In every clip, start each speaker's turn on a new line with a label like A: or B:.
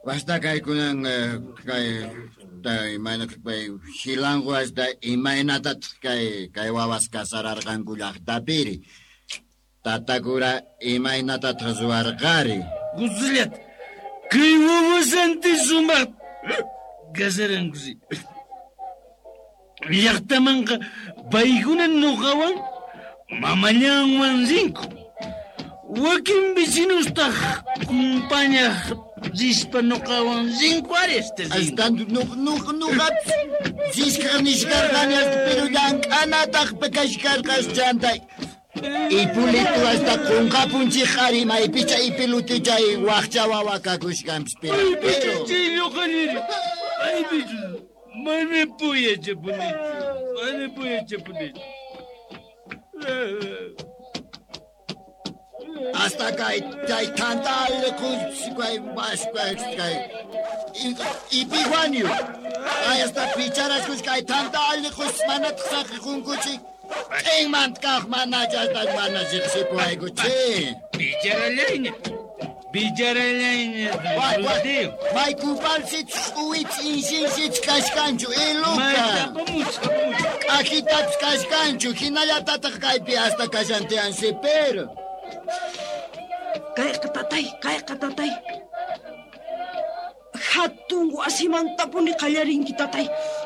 A: Hasta kaykunan imaynata hilangu hasta imaynatat kay wawas kasararqankullaqtapiri. Tatakura imaynatat ruwarqari.
B: Guzuliat, kay wawas antes sumaq kasarankusi. Llaqtamanqa paykunan nuqawan mamallanwan rinku. Wakin vecinostaq kumpañaq rispa nuqawan rinku aresta rinku.
A: Hasta nuqat zisqanishkarqani pero llank'anataq pekashkarqas chantay. Ipulitu hasta qunqapunchik qari maypicha ipilutichay waqcha wawa kakushkanpis pero.
B: Chay ñuqaniri. Aypichu. Mana puyachapunichu.
A: Hasta kay tanta alqus kay ipiwanyu. Hasta picharas kay tanta alqus mana tsaqikunkuchi. Engman kaq mana jasta mana sipuayguchi.
B: Bijaralaña.
A: May kupalsit uwit insinsit kashkanchu eluka. Akitat kashkanchu hinallatata kaypi hasta kashantian pero.
C: Kayqa tatay. Hatun wasimantapuni qallarinki tatay.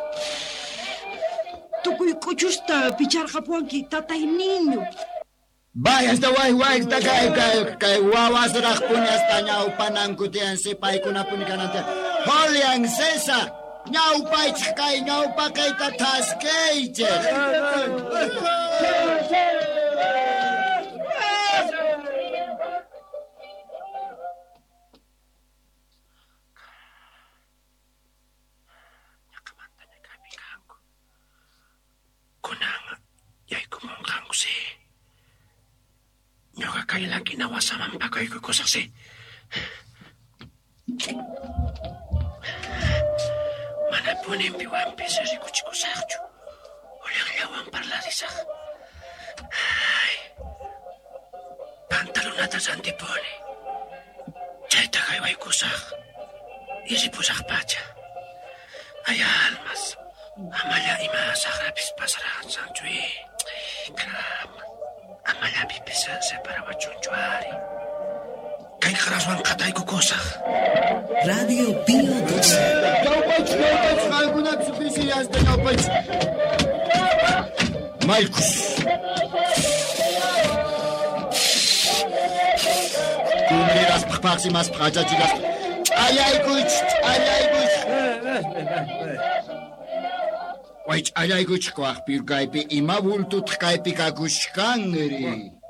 C: Tukuy kuchusta picharqapuanki tatay niño.
A: Vaya hasta guay hasta kay wawas raqpuni hasta ñawpanankutian sipaykunapuni kanantian. Holian Cesa ñawpaychik kay ñawpakayta taskaychik.
D: Kunanga yaykumunqankusi. Ñuqa kaylan kinawasaman pakayku kusaqsi. Mana puninpi wampis rikuchikusaqchu. Ullaqllawan parlarisaq. Pantalonata santipuni. Chayta haywaykusaq. Iripusaq pacha. Ay almas. Amalla ima sagrapis pasaraqsanchu. Caramba. Amalapi pisa separaba chunchuari. Kay qaraswan qatayku kusaq.
E: Radio Pio 12.
A: Ñawpaychik qaykunapis pisi hasta ñawpaychik. Malkus. Kumriras paqsimas paqachachilas. Ayaykuch. Wait, ayaykuch kwaqpi kaypi ima bultut kaypi kakushkanri.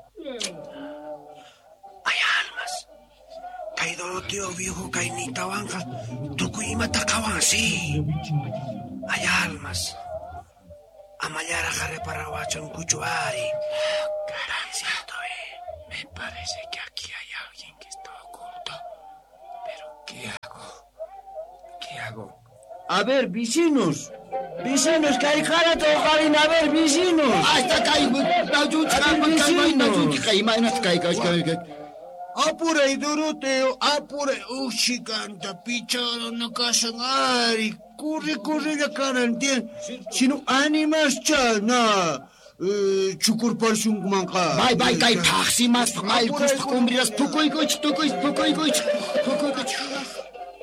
D: Ay almas. Kay Doroteo viejo kay nitawanqa tukuy imata qawansi. Ay almas. Amallara reparawachon kuchuari. Carancito, me parece que aquí hay alguien que está oculto. Pero ¿qué hago?
B: A ver, vecinos, que hay cara tocarin, a ver, vecinos.
A: Hasta kay
B: Apure, Doroteo, apure. Ushikanta, picharo, no kasanari. Corre, la carantien. Sino animas chana. Chukurparsun manka.
A: Bye, kay paqsimas malkus kumriras pukoykuch.